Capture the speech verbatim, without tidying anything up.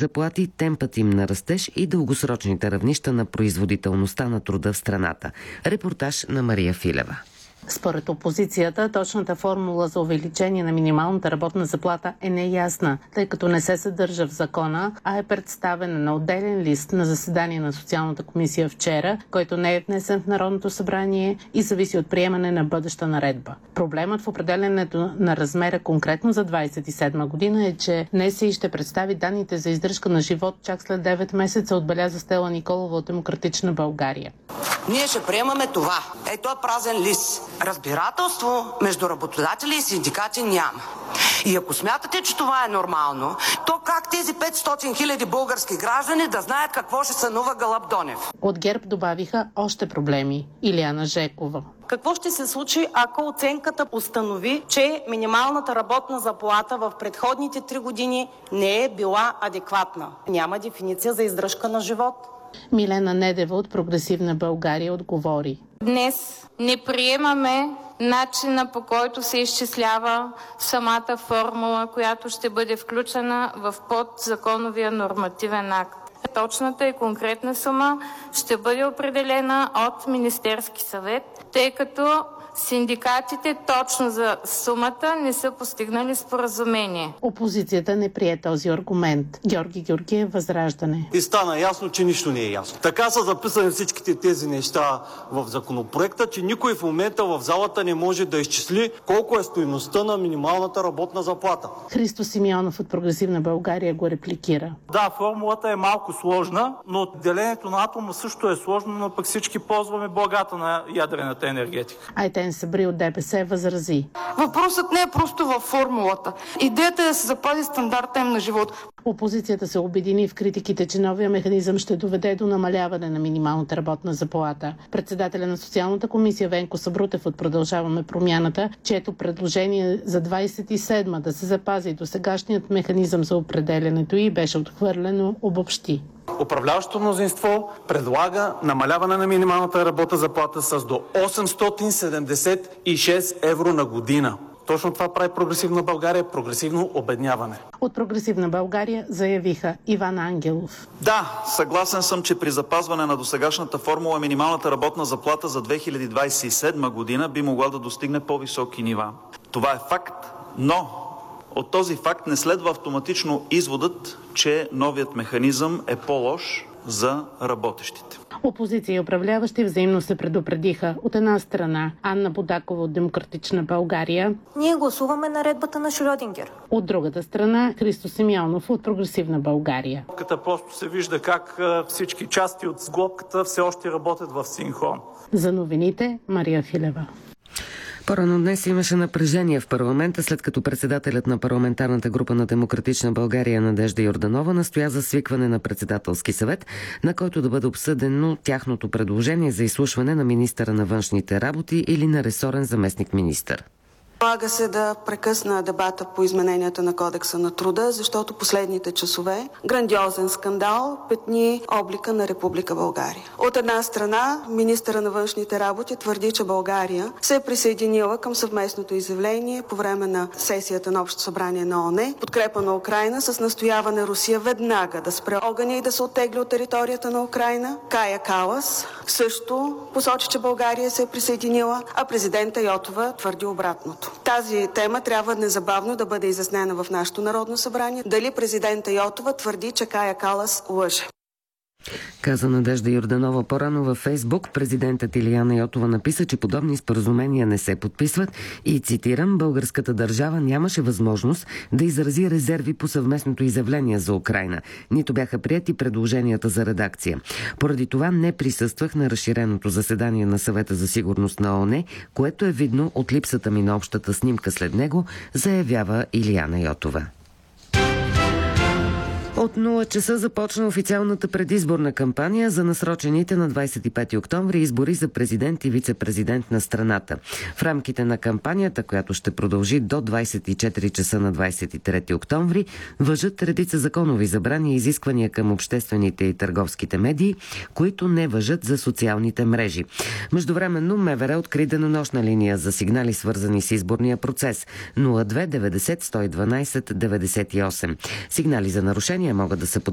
заплати, темпът им на растеж и дългосрочните равнища на производителността на труда в страната. Репортаж на Мария Филева. Според опозицията, точната формула за увеличение на минималната работна заплата е неясна, тъй като не се съдържа в закона, а е представена на отделен лист на заседание на Социалната комисия вчера, който не е внесен в Народното събрание и зависи от приемане на бъдеща наредба. Проблемът в определенето на размера конкретно за двадесет и седма година е, че НСИ ще представи данните за издръжка на живот чак след девет месеца, отбеляза Стела Николова от Демократична България. Ние ще приемаме това. Ето е празен лист. Разбирателство между работодатели и синдикати няма. И ако смятате, че това е нормално, то как тези петстотин хиляди български граждани да знаят какво ще сънува Гълъб Донев? От ГЕРБ добавиха още проблеми. Илияна Жекова. Какво ще се случи, ако оценката установи, че минималната работна заплата в предходните три години не е била адекватна? Няма дефиниция за издръжка на живот. Милена Недева от Прогресивна България отговори. Днес не приемаме начина, по който се изчислява самата формула, която ще бъде включена в подзаконовия нормативен акт. Точната и конкретна сума ще бъде определена от Министерски съвет, тъй като синдикатите точно за сумата не са постигнали споразумение. Опозицията не прие този аргумент. Георги Георгиев, Възраждане. И стана ясно, че нищо не е ясно. Така са записани всичките тези неща в законопроекта, че никой в момента в залата не може да изчисли колко е стойността на минималната работна заплата. Христо Симеонов от Прогресивна България го репликира. Да, формулата е малко сложна, но делението на атома също е сложно, но пък всички ползваме благата на ядрената енергетика. Айтен Сабри от ДПС възрази. Въпросът не е просто във формулата. Идеята е да се запази стандарта им на живот. Опозицията се обедини в критиките, че новия механизъм ще доведе до намаляване на минималната работна заплата. Председателя на Социалната комисия Венко Сабрутев от Продължаваме промяната, чието предложение за двадесет и седма да се запази досегашният механизъм за определянето й беше отхвърлено, обобщи. Управляващото мнозинство предлага намаляване на минималната работна заплата с до осемстотин седемдесет и шест евро на година. Точно това прави Прогресивна България, прогресивно обедняване. От Прогресивна България заявиха Иван Ангелов. Да, съгласен съм, че при запазване на досегашната формула минималната работна заплата за две хиляди двадесет и седма година би могла да достигне по-високи нива. Това е факт, но от този факт не следва автоматично изводът, че новият механизъм е по-лош за работещите. Опозиция и управляващи взаимно се предупредиха. От една страна Анна Будакова от Демократична България. Ние гласуваме наредбата на Шрьодингер. От другата страна Христо Симеонов от Прогресивна България. Просто се вижда как всички части от сглобката все още работят в синхрон. За новините Мария Филева. По-рано днес имаше напрежение в парламента, след като председателят на парламентарната група на Демократична България Надежда Йорданова настоя за свикване на председателски съвет, на който да бъде обсъдено тяхното предложение за изслушване на министъра на външните работи или на ресорен заместник-министър. Налага се да прекъсна дебата по измененията на Кодекса на труда, защото последните часове грандиозен скандал петни облика на Република България. От една страна, министъра на външните работи твърди, че България се е присъединила към съвместното изявление по време на сесията на Общото събрание на ООН, подкрепа на Украйна с настояване Русия веднага да спре огъня и да се оттегли от територията на Украйна. Кая Калас също посочи, че България се е присъединила, а президента Йотова твърди обратното. Тази тема трябва незабавно да бъде изяснена в нашето Народно събрание. Дали президента Йотова твърди, че Кая Калас лъже? Каза Надежда Йорданова по-рано във Фейсбук. Президентът Илияна Йотова написа, че подобни споразумения не се подписват и, цитирам, българската държава нямаше възможност да изрази резерви по съвместното изявление за Украйна. Нито бяха приети предложенията за редакция. Поради това не присъствах на разширеното заседание на Съвета за сигурност на ООН, което е видно от липсата ми на общата снимка след него, заявява Илияна Йотова. От нула часа започна официалната предизборна кампания за насрочените на двадесет и пети октомври избори за президент и вице-президент на страната. В рамките на кампанията, която ще продължи до двадесет и четири часа на двадесет и трети октомври, важат редица законови забрани и изисквания към обществените и търговските медии, които не важат за социалните мрежи. Междувременно МВР откри денонощна линия за сигнали, свързани с изборния процес нула две деветдесет сто и дванадесет деветдесет и осем. Сигнали за нарушения могат да се